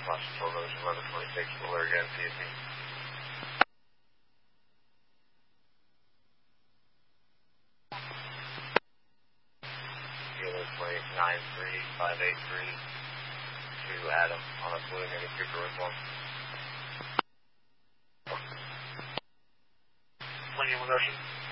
Washington Ocean 1126, alert again, CSC. Kilo 293-583 to Adam on a Blue Mini Cooper with 1. Lincoln with Ocean.